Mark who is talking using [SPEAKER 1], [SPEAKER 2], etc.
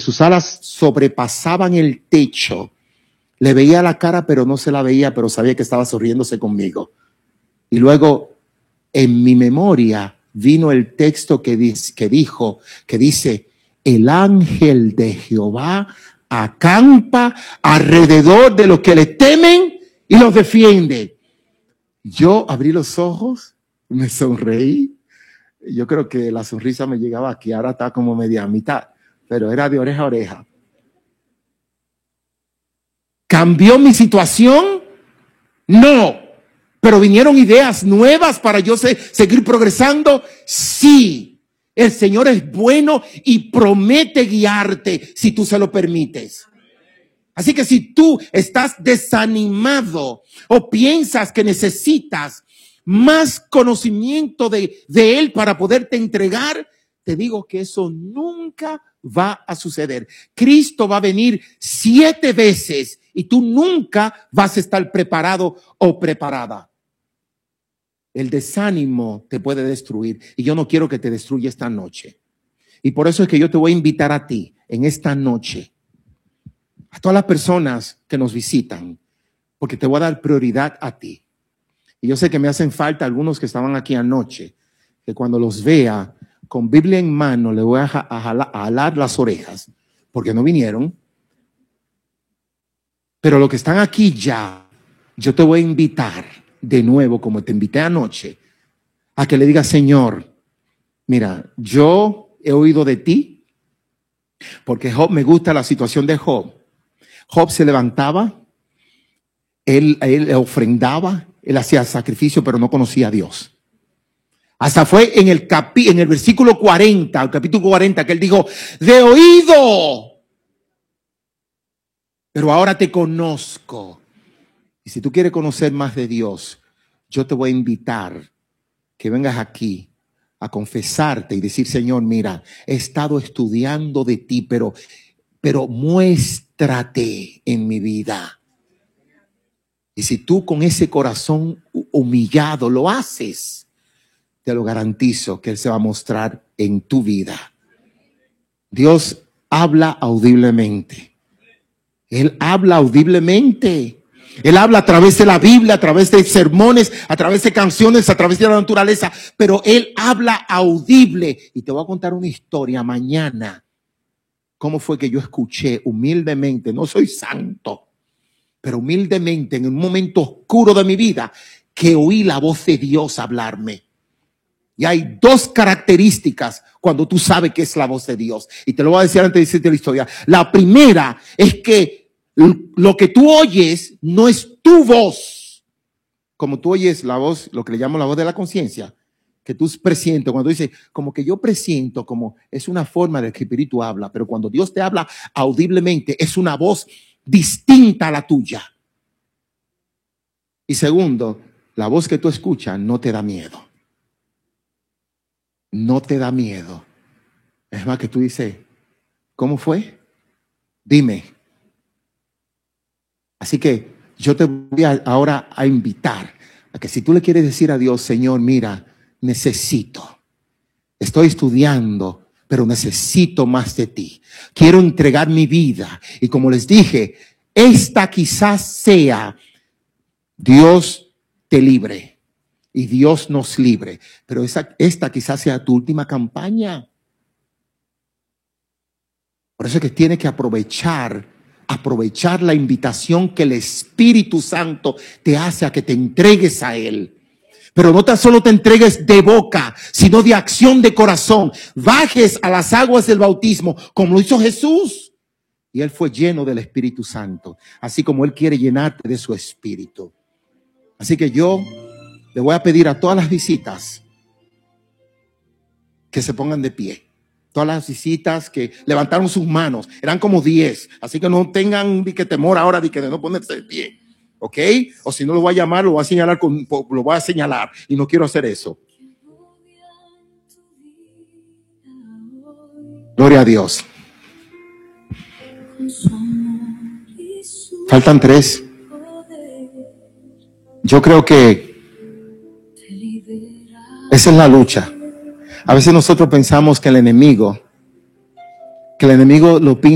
[SPEAKER 1] sus alas sobrepasaban el techo. Le veía la cara, pero no se la veía, pero sabía que estaba sonriéndose conmigo. Y luego, en mi memoria, vino el texto que dice, el ángel de Jehová acampa alrededor de los que le temen y los defiende. Yo abrí los ojos, me sonreí. Yo creo que la sonrisa me llegaba aquí, ahora está como media a mitad, pero era de oreja a oreja. ¿Cambió mi situación? No. ¿Pero vinieron ideas nuevas para yo seguir progresando? Sí. El Señor es bueno y promete guiarte si tú se lo permites. Así que si tú estás desanimado o piensas que necesitas más conocimiento de Él para poderte entregar, te digo que eso nunca va a suceder. Cristo va a venir 7 veces y tú nunca vas a estar preparado o preparada. El desánimo te puede destruir y yo no quiero que te destruya esta noche. Y por eso es que yo te voy a invitar a ti en esta noche, a todas las personas que nos visitan, porque te voy a dar prioridad a ti. Y yo sé que me hacen falta algunos que estaban aquí anoche, que cuando los vea con Biblia en mano le voy a jalar las orejas, porque no vinieron. Pero los que están aquí ya, yo te voy a invitar de nuevo, como te invité anoche, a que le digas, Señor, mira, yo he oído de ti, porque Job, me gusta la situación de Job. Job se levantaba, él ofrendaba, él hacía sacrificio, pero no conocía a Dios. Hasta fue en el versículo 40, el capítulo 40, que él dijo, de oído, pero ahora te conozco. Y si tú quieres conocer más de Dios, yo te voy a invitar que vengas aquí a confesarte y decir, Señor, mira, he estado estudiando de ti, pero muéstrate en mi vida. Y si tú con ese corazón humillado lo haces, te lo garantizo que Él se va a mostrar en tu vida. Dios habla audiblemente. Él habla audiblemente. Él habla a través de la Biblia, a través de sermones, a través de canciones, a través de la naturaleza. Pero Él habla audible. Y te voy a contar una historia mañana. ¿Cómo fue que yo escuché humildemente? No soy santo, pero humildemente en un momento oscuro de mi vida que oí la voz de Dios hablarme. Y hay 2 características cuando tú sabes que es la voz de Dios. Y te lo voy a decir antes de decirte la historia. La primera es que lo que tú oyes no es tu voz. Como tú oyes la voz, lo que le llamo la voz de la conciencia, que tú presientes. Cuando dices, como que yo presiento, como es una forma de que el Espíritu habla. Pero cuando Dios te habla audiblemente, es una voz distinta a la tuya. Y segundo, la voz que tú escuchas no te da miedo. No te da miedo. Es más que tú dices, ¿cómo fue? Dime. Así que yo te voy ahora a invitar a que si tú le quieres decir a Dios, Señor, mira, estoy estudiando, pero necesito más de ti. Quiero entregar mi vida. Y como les dije, esta quizás sea, Dios te libre. Y Dios nos libre. Pero esta quizás sea tu última campaña. Por eso es que tienes que aprovechar la invitación que el Espíritu Santo te hace a que te entregues a Él. Pero no tan solo te entregues de boca, sino de acción de corazón. Bajes a las aguas del bautismo, como lo hizo Jesús. Y Él fue lleno del Espíritu Santo. Así como Él quiere llenarte de su Espíritu. Así que yo le voy a pedir a todas las visitas que se pongan de pie. Todas las visitas que levantaron sus manos. Eran como 10. Así que no tengan temor ahora de no ponerse de pie. ¿Ok? O si no lo voy a llamar, lo voy a señalar. Y no quiero hacer eso. Gloria a Dios. Faltan 3. Yo creo que esa es la lucha. A veces nosotros pensamos que el enemigo lo pinta